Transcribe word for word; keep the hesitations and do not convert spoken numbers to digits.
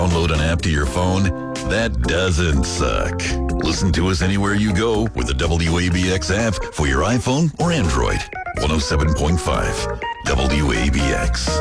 download an app to your phone? That doesn't suck. Listen to us anywhere you go with the W A B X app for your iPhone or Android. one oh seven point five W A B X.